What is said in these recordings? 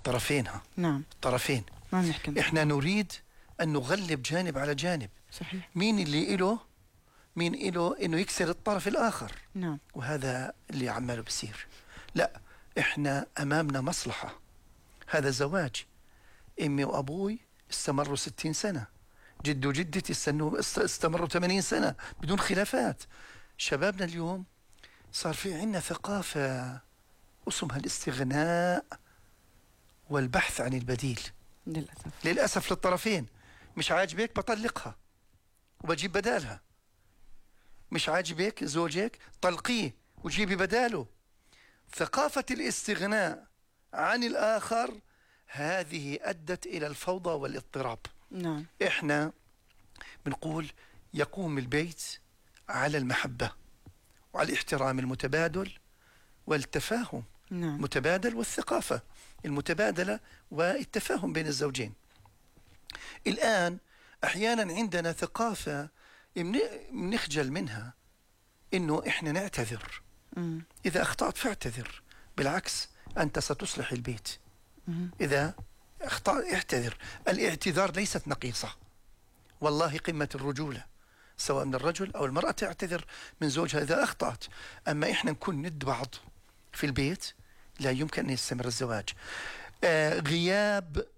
طرفينها. نعم. طرفين. ما بنحكي. إحنا نريد أن نغلب جانب على جانب. صحيح. مين إله إنه يكسر الطرف الآخر. نعم. وهذا اللي عماله بصير. لا، إحنا أمامنا مصلحة. هذا زواج. أمي وأبوي استمروا 60 سنة، جدي وجدتي استمروا 80 سنة بدون خلافات. شبابنا اليوم صار في عنا ثقافة اسمها الاستغناء والبحث عن البديل. للأسف للطرفين. مش عاجبك بطلقها وبجيب بدالها. مش عاجبك زوجك طلقيه وجيبي بداله. ثقافة الاستغناء عن الآخر هذه أدت إلى الفوضى والاضطراب. نعم. إحنا بنقول يقوم البيت على المحبة وعلى الاحترام المتبادل والتفاهم. نعم. متبادل، والثقافة المتبادلة والتفاهم بين الزوجين. الآن أحيانا عندنا ثقافة بنخجل منها، إنه إحنا نعتذر. إذا أخطأت فاعتذر، بالعكس أنت ستصلح البيت. إذا أخطأت اعتذر. الاعتذار ليست نقيصة، والله قمة الرجولة، سواء من الرجل أو المرأة تعتذر من زوجها إذا أخطأت. أما إحنا نكون ند بعض في البيت لا يمكن أن يستمر الزواج. غياب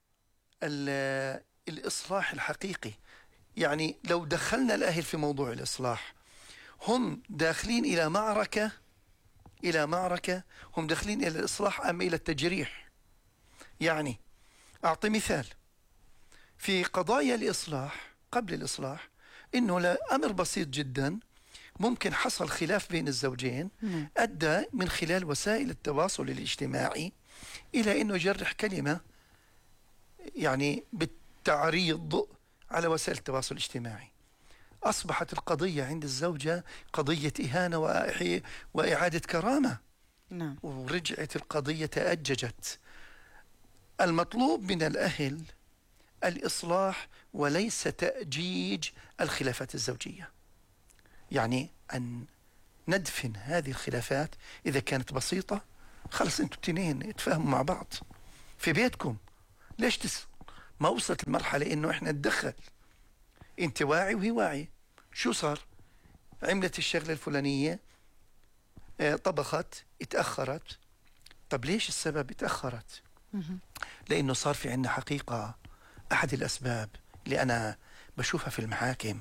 الإصلاح الحقيقي. يعني لو دخلنا الأهل في موضوع الإصلاح، هم داخلين إلى معركة، هم داخلين إلى الإصلاح أم إلى التجريح. يعني أعطي مثال في قضايا الإصلاح. قبل الإصلاح إنه لأمر بسيط جدا ممكن حصل خلاف بين الزوجين أدى من خلال وسائل التواصل الاجتماعي إلى إنه يجرح كلمة، يعني بالتعريض على وسائل التواصل الاجتماعي. أصبحت القضية عند الزوجة قضية إهانة وإعادة كرامة. نعم. ورجعت القضية تأججت. المطلوب من الأهل الإصلاح وليس تأجيج الخلافات الزوجية. يعني أن ندفن هذه الخلافات. إذا كانت بسيطة خلص أنتوا التنين اتفاهموا مع بعض في بيتكم. ليش ما وصلت المرحلة إنه إحنا ندخل؟ أنت واعي وهي واعي. شو صار؟ عملت الشغلة الفلانية، طبخت، اتأخرت. طب ليش السبب اتأخرت؟ لأنه صار في عنا حقيقة. أحد الأسباب اللي أنا بشوفها في المحاكم،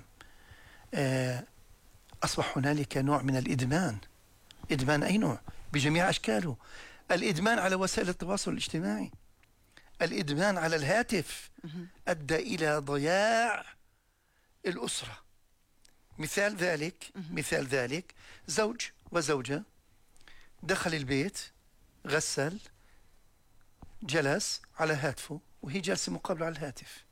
أصبح هنالك نوع من الإدمان. إدمان أي نوع؟ بجميع أشكاله. الإدمان على وسائل التواصل الاجتماعي، الإدمان على الهاتف أدى إلى ضياع الأسرة. مثال ذلك زوج وزوجة دخل البيت، غسل، جلس على هاتفه وهي جالسة مقابله على الهاتف.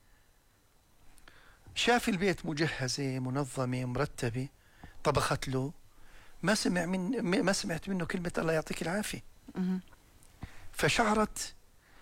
شاف البيت مجهزة منظمة مرتبة، طبخت له، ما سمعت منه كلمة الله يعطيك العافية. فشعرت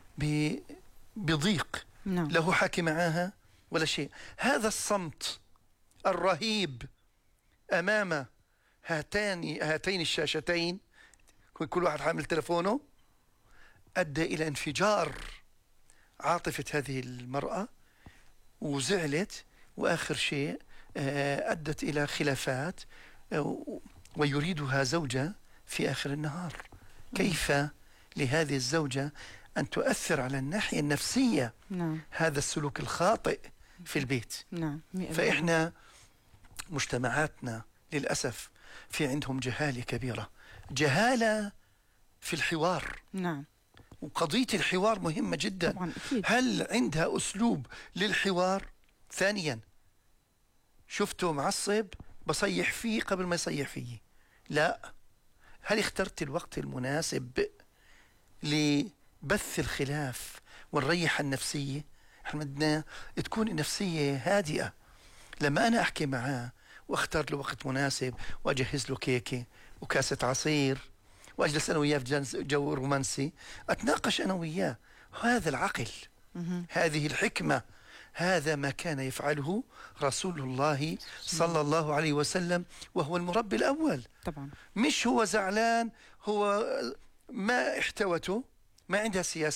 بضيق. له حكي معاها ولا شيء. هذا الصمت الرهيب أمام هاتين الشاشتين، كل واحد حامل تلفونه، أدى إلى انفجار عاطفة هذه المرأة، وزعلت، وآخر شيء أدت إلى خلافات، ويريدها زوجة في آخر النهار. كيف لهذه الزوجة أن تؤثر على الناحية النفسية هذا السلوك الخاطئ في البيت؟ فإحنا مجتمعاتنا للأسف في عندهم جهالة كبيرة، جهالة في الحوار. وقضية الحوار مهمة جدا. طبعاً أكيد. هل عندها أسلوب للحوار؟ ثانيا، شفته معصب بصيح فيه قبل ما يصيح فيه؟ لا. هل اخترت الوقت المناسب لبث الخلاف والريحة النفسية؟ احنا بدنا تكون النفسية هادئة. لما أنا أحكي معاه واختار له وقت مناسب وأجهز له كيكة وكاسة عصير وأجلس أنا وياه في جو رومانسي، أتناقش أنا وياه، هذا العقل، هذه الحكمة. هذا ما كان يفعله رسول الله صلى الله عليه وسلم، وهو المربي الأول. طبعا. مش هو زعلان، هو ما احتوته، ما عندها سياسة.